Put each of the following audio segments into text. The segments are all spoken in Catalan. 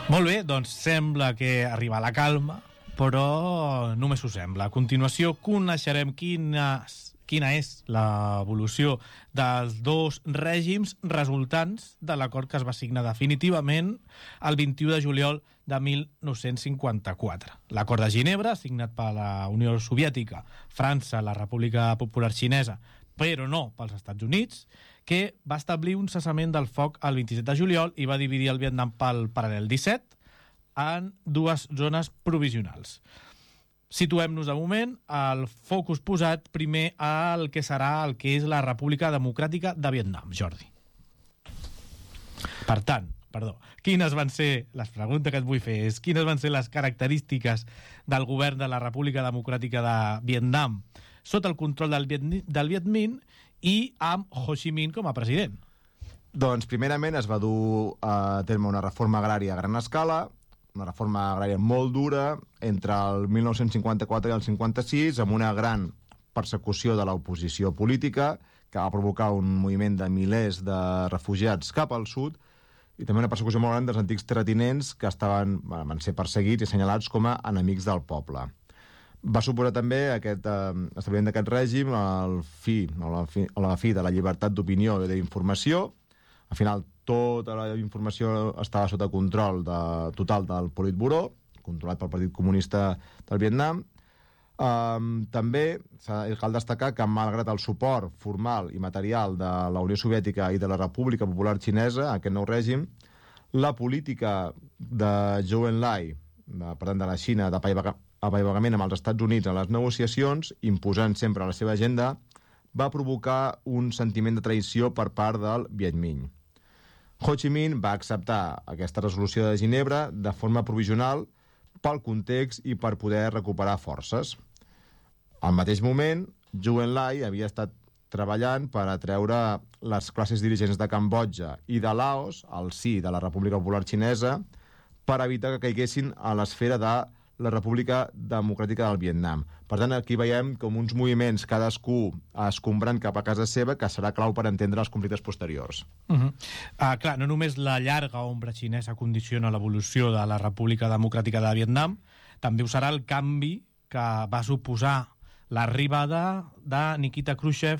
Molt bé, doncs sembla que arriba la calma, però només ho sembla. A continuació coneixerem quina és l'evolució dels dos règims resultants de l'acord que es va signar definitivament el 21 de juliol de 1954. L'acord de Ginebra, signat per la Unió Soviètica, França, la República Popular Xinesa, però no pels Estats Units, que va establir un cessament del foc el 27 de juliol i va dividir el Vietnam pel paral·lel 17 en dues zones provisionals. Situem-nos de moment el focus posat primer al que serà el que és la República Democràtica de Vietnam, Jordi. Per tant, quines van ser, la pregunta que et vull fer és, quines van ser les característiques del govern de la República Democràtica de Vietnam sota el control del Viet Minh i amb Ho Chi Minh com a president? Doncs primerament es va dur a terme una reforma agrària a gran escala, una reforma agrària molt dura entre el 1954 i el 56, amb una gran persecució de l'oposició política que va provocar un moviment de milers de refugiats cap al sud i també una persecució molt gran dels antics terratinents que van ser perseguits i assenyalats com a enemics del poble. Va suposar també aquest establiment d'aquest règim la fi de la llibertat d'opinió i d'informació. Al final, tota la informació estava sota control total del Politburó, controlat pel Partit Comunista del Vietnam. També cal destacar que, malgrat el suport formal i material de la Unió Soviètica i de la República Popular Xinesa, aquest nou règim, la política de Zhou Enlai, per tant de la Xina, d'apaivagament amb els Estats Units en les negociacions, imposant sempre la seva agenda, va provocar un sentiment de traïció per part del Viet Minh. Ho Chi Minh va acceptar aquesta resolució de Ginebra de forma provisional pel context i per poder recuperar forces. Al mateix moment, Zhou Enlai havia estat treballant per atreure les classes dirigents de Cambodja i de Laos al si de la República Popular Xinesa per evitar que caiguessin a l'esfera de la República Democràtica del Vietnam. Per tant, aquí veiem com uns moviments, cadascú escombrant cap a casa seva, que serà clau per entendre els conflictes posteriors. Clar, no només la llarga ombra xinesa condiciona l'evolució de la República Democràtica de Vietnam, també ho serà el canvi que va suposar l'arribada de Nikita Khrushchev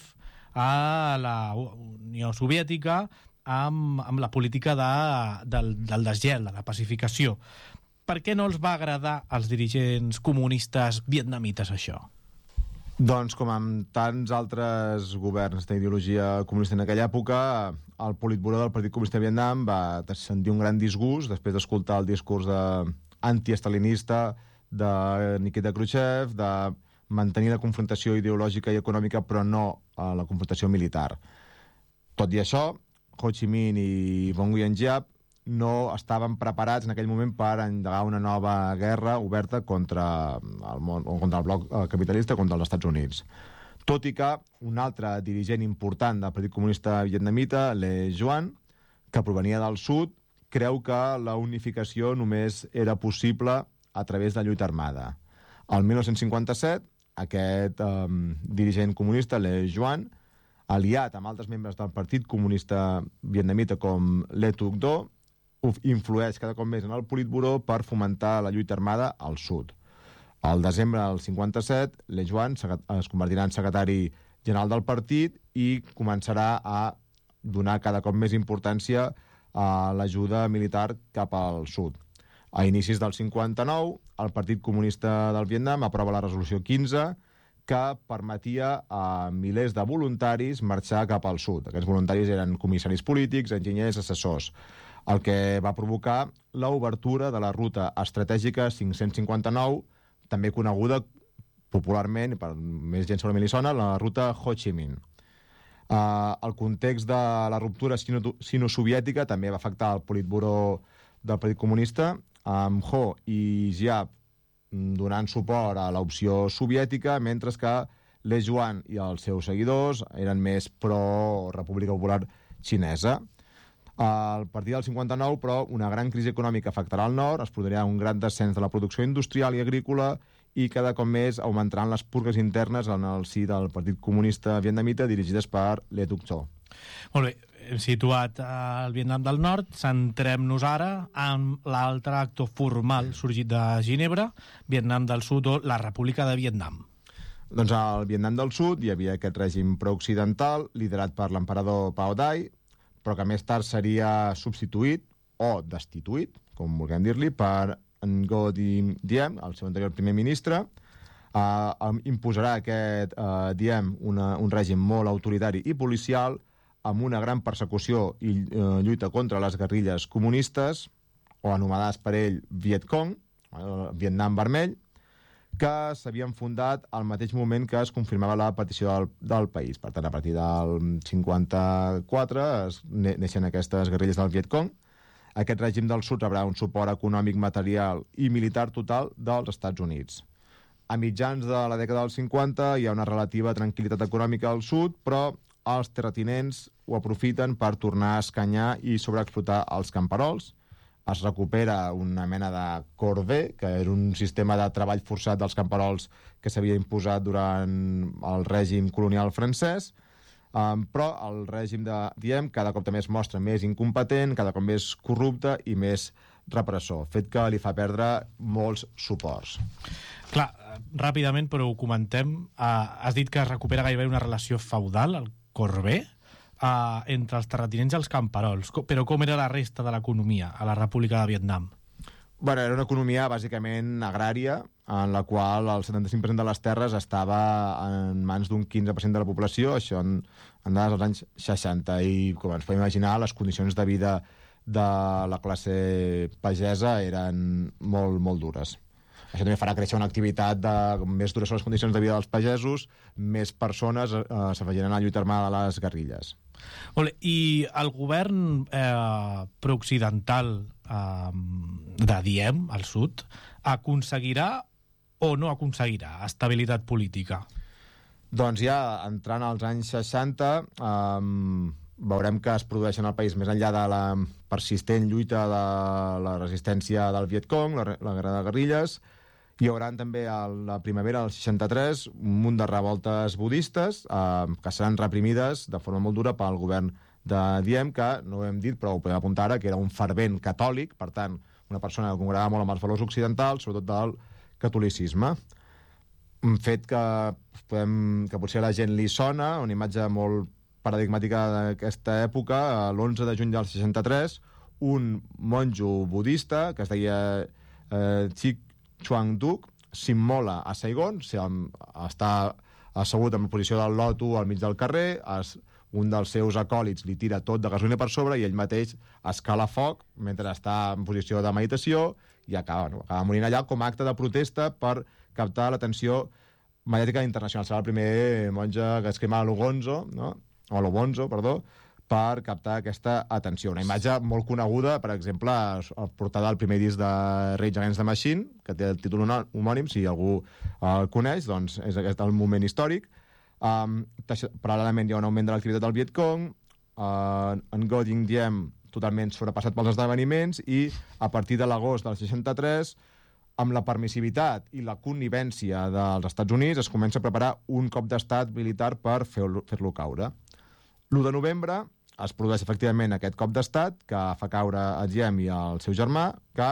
a la Unió Soviètica amb la política del desgel, de la pacificació. Per què no els va agradar als dirigents comunistes vietnamites això? Doncs com amb tants altres governs d'ideologia comunista en aquella època, el Politburó del Partit Comunista de Vietnam va sentir un gran disgust després d'escoltar el discurs anti-estalinista de Nikita Khrushchev, de mantenir la confrontació ideològica i econòmica però no la confrontació militar. Tot i això, Ho Chi Minh i Bong Nguyen Giap no estaven preparats en aquell moment per endegar una nova guerra oberta contra el bloc capitalista, contra els Estats Units. Tot i que un altre dirigent important del Partit Comunista vietnamita, Le Duan, que provenia del sud, creu que la unificació només era possible a través de lluita armada. El 1957, aquest dirigent comunista, Le Duan, aliat amb altres membres del Partit Comunista vietnamita com Le Duc Do, influeix cada cop més en el Politburó per fomentar la lluita armada al sud. Al desembre del 57, Le Duan es convertirà en secretari general del partit i començarà a donar cada cop més importància a l'ajuda militar cap al sud. A inicis del 59, el Partit Comunista del Vietnam aprova la resolució 15 que permetia a milers de voluntaris marxar cap al sud. Aquests voluntaris eren comissaris polítics, enginyers, assessors, el que va provocar l'obertura de la ruta estratègica 559, també coneguda popularment, per més gent segurament li sona, la ruta Ho Chi Minh. El context de la ruptura sino-soviètica també va afectar el Politburó del Partit Comunista, amb Ho i Giap donant suport a l'opció soviètica, mentre que Le Duan i els seus seguidors eren més pro-República Popular Xinesa. A partir del 59, però, una gran crisi econòmica afectarà el nord, es produirà un gran descens de la producció industrial i agrícola i cada cop més augmentaran les purgues internes en el si del Partit Comunista vietnamita dirigides per Le Duc Do. Molt bé. hem situat el Vietnam del Nord, centrem-nos ara en l'altre actor formal sorgit de Ginebra, Vietnam del Sud o la República de Vietnam. Doncs al Vietnam del Sud hi havia aquest règim prooccidental liderat per l'emperador Bao Dai, però que més tard seria substituït o destituït, com vulguem dir-li, per Ngo Diem, el seu anterior primer ministre. Imposarà aquest Diem un règim molt autoritari i policial amb una gran persecució i lluita contra les guerrilles comunistes, o anomenades per ell Vietcong, Vietnam Vermell, que s'havien fundat al mateix moment que es confirmava la partició del país. Per tant, a partir del 54 neixen aquestes guerrilles del Vietcong. Aquest règim del sud rebrà un suport econòmic, material i militar total dels Estats Units. A mitjans de la dècada dels 50 hi ha una relativa tranquil·litat econòmica al sud, però els terratinents ho aprofiten per tornar a escanyar i sobreexplotar els camperols. Es recupera una mena de corvée, que era un sistema de treball forçat dels camperols que s'havia imposat durant el règim colonial francès, però el règim de Diem cada cop també es mostra més incompetent, cada cop més corrupte i més repressor, fet que li fa perdre molts suports. Clar, ràpidament, però ho comentem, has dit que es recupera gairebé una relació feudal, el corvée, entre els terratinents i els camperols. Però com era la resta de l'economia a la República de Vietnam? Bueno, era una economia bàsicament agrària, en la qual el 75% de les terres estava en mans d'un 15% de la població, això en dades dels anys 60, i com ens podem imaginar, les condicions de vida de la classe pagesa eren molt, molt dures. Això també farà créixer una activitat més dures sobre les condicions de vida dels pagesos, més persones s'afegiran a la lluita armada de les guerrilles. I el govern prooccidental de Diem, al sud, aconseguirà o no aconseguirà estabilitat política? Doncs ja entrant als anys 60 veurem que es produeixen al país, més enllà de la persistent lluita de la resistència del Vietcong, la guerra de guerrilles, hi haurà també a la primavera del 63 un munt de revoltes budistes que seran reprimides de forma molt dura pel govern de Diem, que no ho hem dit però ho podem apuntar ara, que era un fervent catòlic, per tant una persona que congregava molt amb els valors occidentals, sobretot del catolicisme. Un fet que potser a la gent li sona, una imatge molt paradigmàtica d'aquesta època. L'11 de juny del 63 un monjo budista que es deia Chik Chuang Duk s'immola a Saigon, està assegut en posició del loto al mig del carrer, un dels seus acòlits li tira tot de gasolina per sobre i ell mateix escala foc mentre està en posició de meditació i acaba morint allà com a acte de protesta per captar l'atenció mediàtica internacional. Serà el primer monge que es crema a Logonzo, no? O a Lobonzo, perdó, per captar aquesta atenció. Una imatge molt coneguda, per exemple, el portada del primer disc de Rage Against the Machine, que té el títol homònim, si algú el coneix, doncs és aquest el moment històric. Paral·lelament hi ha un augment de l'activitat del Vietcong, en Ngo Diem totalment sobrepassat pels esdeveniments, i a partir de l'agost del 63, amb la permissivitat i la connivència dels Estats Units, es comença a preparar un cop d'estat militar per fer-lo caure. L'1 de novembre es produeix efectivament aquest cop d'estat que fa caure a Diem i al seu germà, que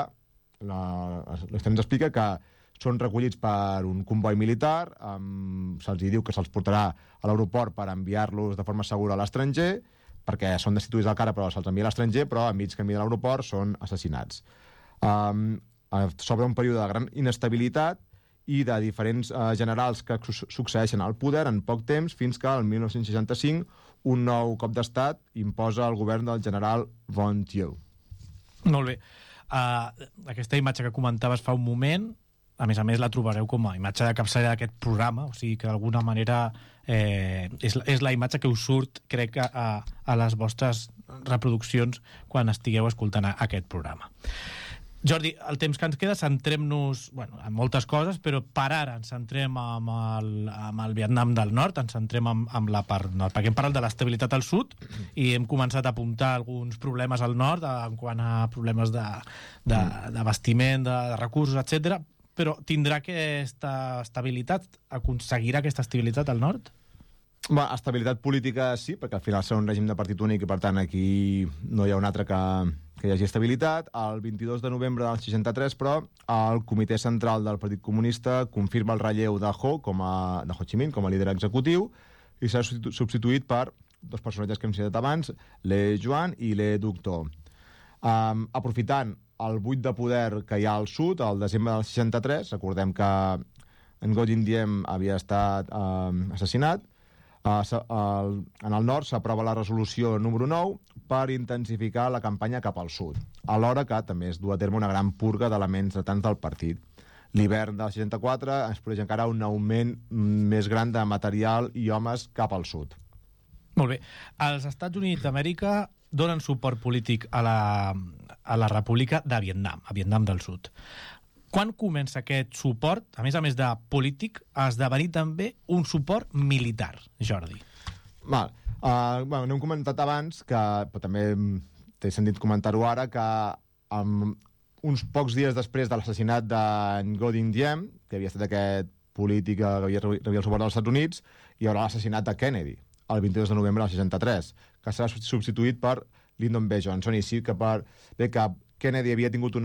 ens explica que són recollits per un comboi militar, se'ls diu que se'ls portarà a l'aeroport per enviar-los de forma segura a l'estranger, perquè són destituïts del cara però se'ls envia a l'estranger, però a mig camí de l'aeroport són assassinats. S'obre un període de gran inestabilitat i de diferents generals que succeeixen al poder en poc temps, fins que el 1965 un nou cop d'estat imposa el govern del general Von Thieu. Molt bé. Aquesta imatge que comentaves fa un moment, a més, la trobareu com a imatge de capçalera d'aquest programa, o sigui que d'alguna manera és la imatge que us surt, crec, a les vostres reproduccions quan estigueu escoltant aquest programa. Jordi, el temps que ens queda, centrem-nos en moltes coses, però per ara ens centrem amb el Vietnam del Nord, ens centrem amb la part nord, perquè hem parlat de l'estabilitat al sud i hem començat a apuntar alguns problemes al nord en quant a problemes d'abastiment, de recursos, etc. Però tindrà aquesta estabilitat, aconseguirà aquesta estabilitat al nord? Estabilitat política sí, perquè al final serà un règim de partit únic i per tant aquí no hi ha un altre que hi hagi estabilitat. El 22 de novembre del 63, però, el Comitè Central del Partit Comunista confirma el relleu de Ho Chi Minh com a líder executiu i serà substituït per dos personatges que hem citat abans, Le Duan i Le Duc Tho. Aprofitant el buit de poder que hi ha al sud, al desembre del 63, recordem que Ngo Dinh Diem havia estat assassinat. En el nord s'aprova la resolució número 9 per intensificar la campanya cap al sud, alhora que també es du a terme una gran purga d'elements retants del partit. L'hivern del 64 es produeix encara un augment més gran de material i homes cap al sud. Molt bé. Els Estats Units d'Amèrica donen suport polític a la República de Vietnam, a Vietnam del Sud. Quan comença aquest suport, a més de polític, a esdevenir també un suport militar, Jordi? N'hem comentat abans, però també té sentit comentar-ho ara, que uns pocs dies després de l'assassinat de Ngo Dinh Diem, que havia estat aquest polític que havia rebut el suport dels Estats Units, hi haurà l'assassinat de Kennedy, el 22 de novembre del 63, que serà substituït per Lyndon B. Johnson. I sí que que Kennedy havia tingut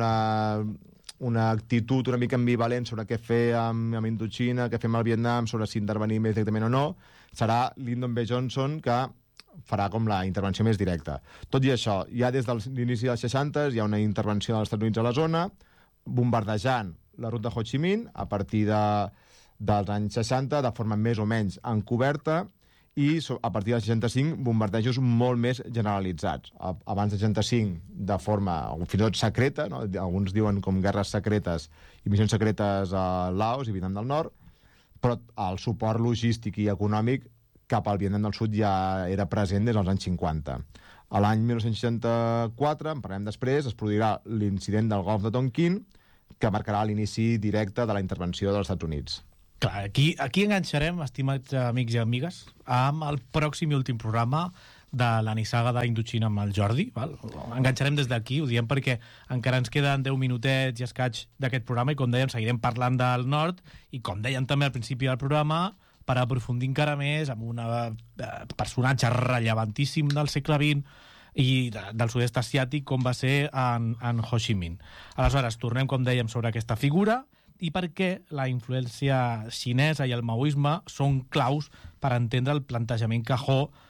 una actitud una mica ambivalent sobre què fer amb Indochina, què fer amb el Vietnam, sobre si intervenir més directament o no, serà Lyndon B. Johnson que farà com la intervenció més directa. Tot i això, ja des de l'inici dels 60 hi ha una intervenció dels Estats Units a la zona, bombardejant la ruta de Ho Chi Minh a partir dels anys 60, de forma més o menys encoberta, i a partir del 65 bombardejos molt més generalitzats. Abans del 65 de forma fins i tot secreta, no? Alguns diuen com guerres secretes i missions secretes a Laos i Vietnam del Nord, però el suport logístic i econòmic cap al Vietnam del Sud ja era present des dels anys 50. A l'any 1964, en parlem després, es produirà l'incident del Golf de Tonkin, que marcarà l'inici directe de la intervenció dels Estats Units. Clar, aquí enganxarem, estimats amics i amigues, amb el pròxim i últim programa de la nissaga d'Indochina amb el Jordi. Val? Enganxarem des d'aquí, ho diem perquè encara ens queden 10 minutets i escaig d'aquest programa i, com dèiem, seguirem parlant del nord i, com dèiem també al principi del programa, per aprofundir encara més amb un personatge relevantíssim del segle XX i del sud-est asiàtic com va ser en Ho Chi Minh. Aleshores, tornem, com dèiem, sobre aquesta figura i per què la influència xinesa i el maoisme són claus per entendre el plantejament que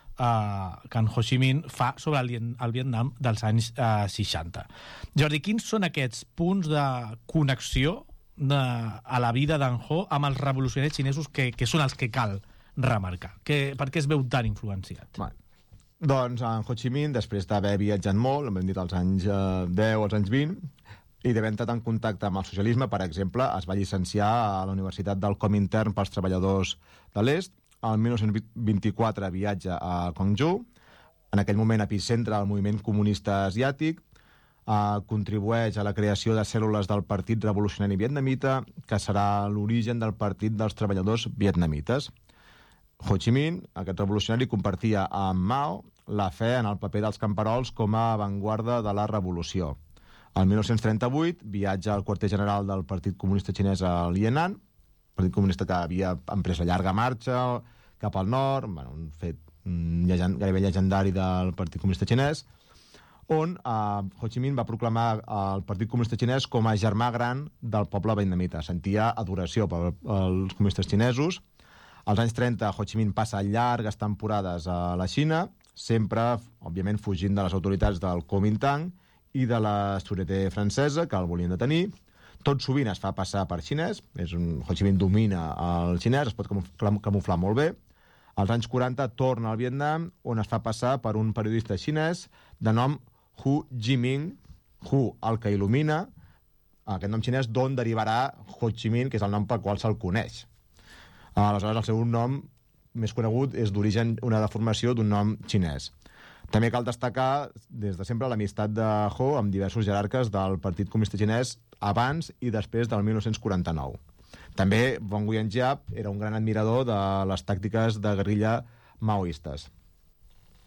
en Ho Chi Minh fa sobre el Vietnam dels anys 60. Jordi, quins són aquests punts de connexió a la vida d'en Ho amb els revolucionaris xinesos que són els que cal remarcar? Per què es veu tan influenciat? Doncs en Ho Chi Minh, després d'haver viatjat molt, hem dit als anys 10, als anys 20, i d'haver entrat en contacte amb el socialisme, per exemple, es va llicenciar a la Universitat del Comintern pels Treballadors de l'Est. El 1924 viatja a Guangzhou, en aquell moment epicentre del moviment comunista asiàtic, contribueix a la creació de cèl·lules del Partit Revolucionari Vietnamita, que serà l'origen del Partit dels Treballadors Vietnamites. Ho Chi Minh, aquest revolucionari, compartia amb Mao la fe en el paper dels camperols com a avantguarda de la revolució. El 1938 viatja al quarter general del Partit Comunista Xinès a Lienan, Partit Comunista que havia emprès la llarga marxa cap al nord, un fet gairebé llegendari del Partit Comunista Xinès, on Ho Chi Minh va proclamar el Partit Comunista Xinès com a germà gran del poble vietnamita. Sentia adoració pels comunistes xinesos. Als anys 30, Ho Chi Minh passa llargues temporades a la Xina, sempre, òbviament, fugint de les autoritats del Kuomintang i de la Sûreté francesa, que el volien detenir. Tot sovint es fa passar per xinès, Ho Chi Minh domina el xinès, es pot camuflar molt bé. Als anys 40 torna al Vietnam, on es fa passar per un periodista xinès de nom Hu Jiming, Hu, el que il·lumina, aquest nom xinès, d'on derivarà Ho Chi Minh, que és el nom pel qual se'l coneix. Aleshores, el seu nom més conegut és d'origen una deformació d'un nom xinès. També cal destacar, des de sempre, l'amistat de Ho amb diversos jerarques del Partit Comunista Xinès abans i després del 1949. També Wang Huiyanjiab era un gran admirador de les tàctiques de guerrilla maoistes.